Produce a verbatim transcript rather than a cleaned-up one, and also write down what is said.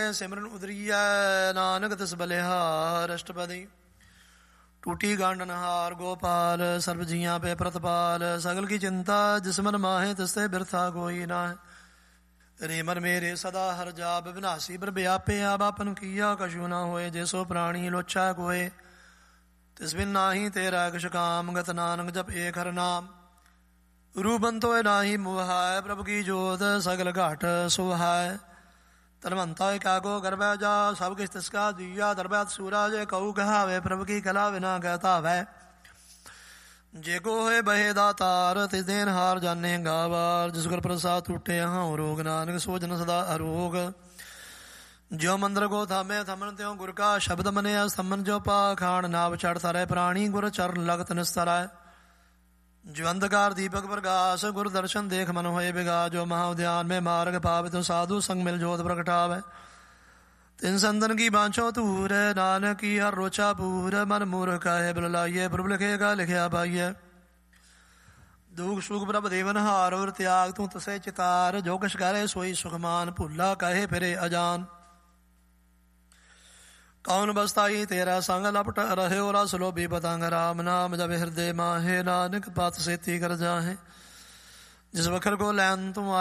ਸਿਮਰਨ ਉਦਰੀਐ ਨਾਨਕ ਤਿਸ ਬਲਿਹਾਰ। ਅਸ਼ਟਪਦੀ। ਟੂਟੀ ਗਾਂਡਨਹਾਰ ਗੋਪਾਲ ਸਰਬ ਜੀਆਂ ਪੇ ਪ੍ਰਤਪਾਲ। ਸਗਲ ਕੀ ਚਿੰਤਾ ਜਿਸ ਮਨ ਮਾਹੇ ਤਿਸਤੇ ਬਿਰਥਾ ਕੋਈ ਨਾ। ਰੇ ਮਨ ਮੇਰੇ ਸਦਾ ਹਰ ਜਾਪ ਵਿਨਾਸੀ ਬ੍ਰ ਵਿਆਪੇ। ਆਪ ਆਪਨ ਕੀਆ ਕਛੂ ਨਾ ਹੋਏ। ਜੇ ਸੋ ਪ੍ਰਾਣੀ ਲੋਚਾ ਕੋਏ ਤਿਸ ਬਿਨ ਨਾਹੀ ਤੇਰਾ ਕਿਛ ਕਾਮ। ਗਤ ਨਾਨਕ ਜਪ ਏਕ ਹਰ ਨਾਮ। ਰੂਬੰਤੋਏ ਨਾਹੀ ਮੁਹਾਇ। ਪ੍ਰਭ ਕੀ ਜੋਤ ਸਗਲ ਘਾਟ ਸੁਹਾਇ। ਧਨਵੰਤਾ ਕਾਗੋ ਗਰਭੈ ਜਾ ਸਭ ਕਿਛ ਤਿਸਕਾ ਦੀਆ। ਦਰਬੈਤ ਸੂਰਜ ਕਉ ਕਹਾਵੇ ਪ੍ਰਭ ਕੀ ਕਲਾ ਬਿਨਾ ਕਹਿ ਧਾਵੈ। ਜੇ ਕੋ ਹੋਏ ਬਹੇ ਦਾ ਤਾਰ ਤਿਸ ਦੇਨ ਹਾਰ ਜਾਣੇ ਗਾਵਾਰ। ਜਿਸ ਗੁਰ ਪ੍ਰਸਾਦ ਟੂਟੇ ਹਾਂ ਰੋਗ ਨਾਨਕ ਸੋ ਜਨ ਸਦਾ ਅਰੋਗ। ਜਿਉ ਮੰਦਰ ਕੋ ਥਾਮੇ ਥਮਨ ਤਿਉ ਗੁਰ ਕਾ ਸ਼ਬਦ ਮਨਿਆ। ਸਮਨ ਜੋ ਪਾਖਾਣ ਨਾਵ ਚੜ੍ਹ ਤਰੈ ਪ੍ਰਾਣੀ ਗੁਰ ਚਰਨ ਲਗਤ ਨਿਸਤਰੈ। ਜੋ ਅੰਧਕਾਰ ਦੀਪਕ ਪ੍ਰਕਾਸ਼ ਗੁਰ ਦਰਸ਼ਨ ਦੇਖ ਮਨ ਹੋਏ ਬਿਗਾ। ਜੋ ਮਹਾਉਦਿਆਨ में मार्ग पावे तो साधु संग मिल जोत प्रगटावे। तिन संतन की बांछो तूर नानक की हर रोचा पूर। मन मूर्ख काहे बिल लाइए प्रभु लिखेगा लिखिया पाइए। दुख सुख प्रभ देवन हार और त्याग तू तसे चितार। जो कछ करे सोई सुखमान भुला कहे फिरे अजान। कौन बसताई तेरा संग लपट रहे रस लोभी पतंग। राम नाम जब हृदय माहे नानक पत सेती कर जाहे। जिस वखर को लैन तू